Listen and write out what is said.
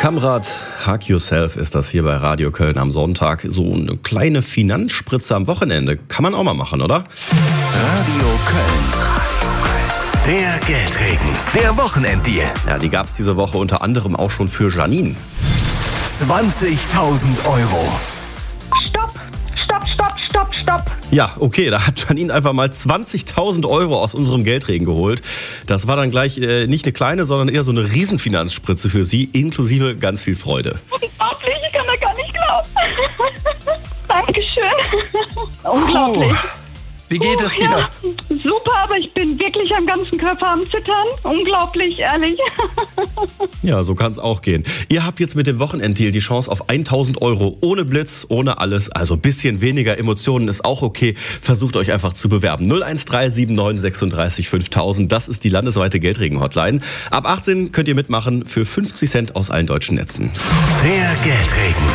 Kamrat, Hug Yourself ist das hier bei Radio Köln am Sonntag. So eine kleine Finanzspritze am Wochenende. Kann man auch mal machen, oder? Radio Köln. Der Geldregen. Der Wochenenddeal. Ja, die gab es diese Woche unter anderem auch schon für Janine. 20.000 Euro. Stopp. Ja, okay, da hat Janine einfach mal 20.000 Euro aus unserem Geldregen geholt. Das war dann gleich nicht eine kleine, sondern eher so eine Riesenfinanzspritze für sie, inklusive ganz viel Freude. Unglaublich, ich kann das gar nicht glauben. Dankeschön. Unglaublich. Wie geht es dir? Ja, super, aber ich bin wirklich am ganzen Körper am Zittern. Unglaublich, ehrlich. Ja, so kann es auch gehen. Ihr habt jetzt mit dem Wochenenddeal die Chance auf 1.000 Euro ohne Blitz, ohne alles. Also ein bisschen weniger Emotionen ist auch okay. Versucht euch einfach zu bewerben. 01379 36 5000, das ist die landesweite Geldregen-Hotline. Ab 18 könnt ihr mitmachen für 50 Cent aus allen deutschen Netzen. Der Geldregen.